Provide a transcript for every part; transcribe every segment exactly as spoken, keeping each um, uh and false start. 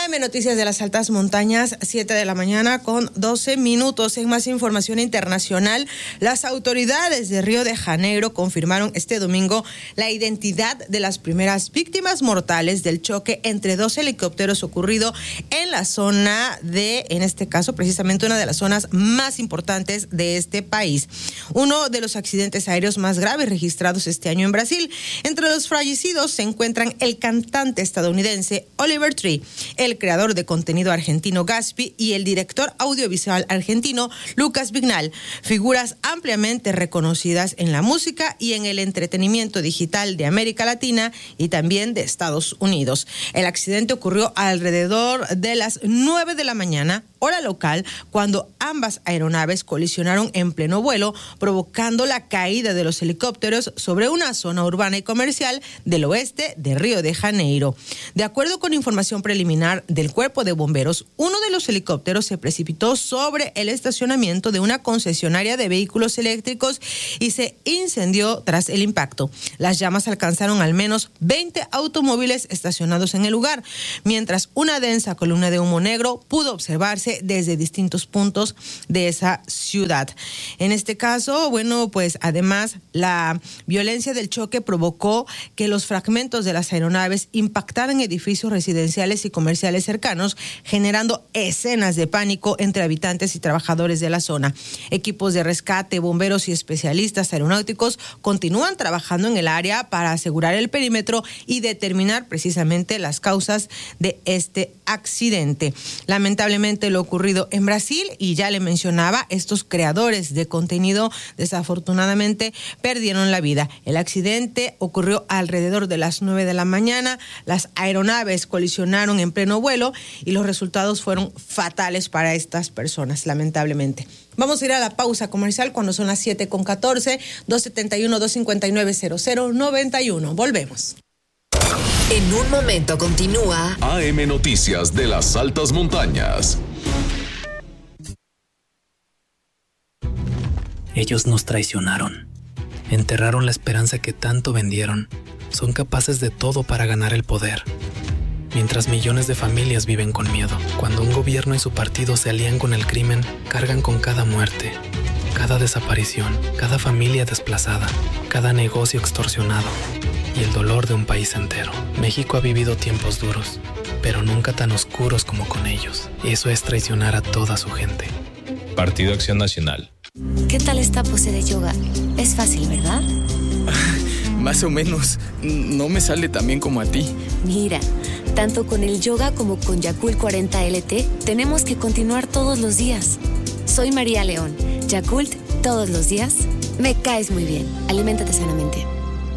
A M Noticias de las Altas Montañas, siete de la mañana con doce minutos. En más información internacional, las autoridades de Río de Janeiro confirmaron este domingo la identidad de las primeras víctimas mortales del choque entre dos helicópteros ocurrido en la zona de, en este caso, precisamente una de las zonas más importantes de este país. Uno de los accidentes aéreos más graves registrados este año en Brasil. Entre los fallecidos se encuentran el cantante estadounidense Oliver Tree, el creador de contenido argentino Gaspi y el director audiovisual argentino Lucas Vignal, figuras ampliamente reconocidas en la música y en el entretenimiento digital de América Latina y también de Estados Unidos. El accidente ocurrió alrededor de las nueve de la mañana, hora local, cuando ambas aeronaves colisionaron en pleno vuelo, provocando la caída de los helicópteros sobre una zona urbana y comercial del oeste de Río de Janeiro. De acuerdo con información preliminar del Cuerpo de Bomberos, uno de los helicópteros se precipitó sobre el estacionamiento de una concesionaria de vehículos eléctricos y se incendió tras el impacto. Las llamas alcanzaron al menos veinte automóviles estacionados en el lugar, mientras una densa columna de humo negro pudo observarse desde distintos puntos de esa ciudad. En este caso, bueno, pues además la violencia del choque provocó que los fragmentos de las aeronaves impactaran edificios residenciales y comerciales cercanos, generando escenas de pánico entre habitantes y trabajadores de la zona. Equipos de rescate, bomberos y especialistas aeronáuticos continúan trabajando en el área para asegurar el perímetro y determinar precisamente las causas de este accidente. Lamentablemente, lo ocurrido en Brasil, y ya le mencionaba, estos creadores de contenido desafortunadamente perdieron la vida. El accidente ocurrió alrededor de las nueve de la mañana, las aeronaves colisionaron en pleno vuelo y los resultados fueron fatales para estas personas, lamentablemente. Vamos a ir a la pausa comercial cuando son las siete con catorce, dos setenta y uno, dos cincuenta y nueve, cero cero noventa y uno. Volvemos. En un momento continúa A M Noticias de las Altas Montañas. Ellos nos traicionaron, enterraron la esperanza que tanto vendieron, son capaces de todo para ganar el poder. Mientras millones de familias viven con miedo, cuando un gobierno y su partido se alían con el crimen, cargan con cada muerte, cada desaparición, cada familia desplazada, cada negocio extorsionado y el dolor de un país entero. México ha vivido tiempos duros, pero nunca tan oscuros como con ellos. Eso es traicionar a toda su gente. Partido Acción Nacional. ¿Qué tal esta pose de yoga? Es fácil, ¿verdad? Más o menos. No me sale tan bien como a ti. Mira, tanto con el yoga como con Yakult cuarenta L T, tenemos que continuar todos los días. Soy María León. Yakult, todos los días. Me caes muy bien. Aliméntate sanamente.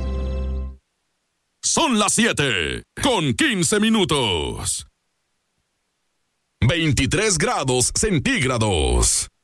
Son las siete con quince minutos. veintitrés grados centígrados.